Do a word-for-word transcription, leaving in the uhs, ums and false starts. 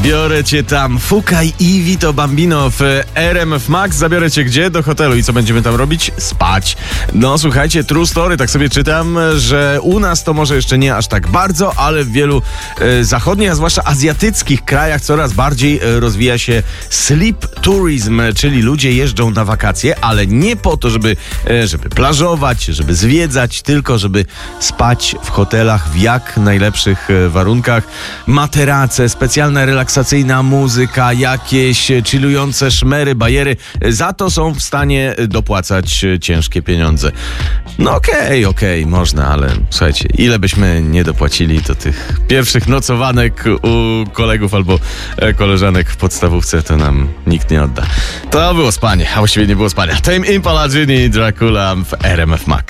Zabiorę cię tam, Fukaj i Vito Bambino w R M F Max. Zabiorę cię gdzie? Do hotelu. I co będziemy tam robić? Spać. No słuchajcie, true story, tak sobie czytam, że u nas to może jeszcze nie aż tak bardzo, ale w wielu e, zachodnich, a zwłaszcza azjatyckich krajach coraz bardziej e, rozwija się sleep tourism, czyli ludzie jeżdżą na wakacje, ale nie po to, żeby, e, żeby plażować, żeby zwiedzać, tylko żeby spać w hotelach w jak najlepszych e, warunkach. Materace, specjalna relaksacyjna muzyka, jakieś chillujące szmery, bajery. Za to są w stanie dopłacać ciężkie pieniądze. No okej, okay, okej, okay, można, ale słuchajcie, ile byśmy nie dopłacili, to tych pierwszych nocowanek u kolegów albo koleżanek w podstawówce to nam nikt nie odda. To było spanie, a właściwie nie było spania. Tame Impala, Ginny, Dracula w R M F Max.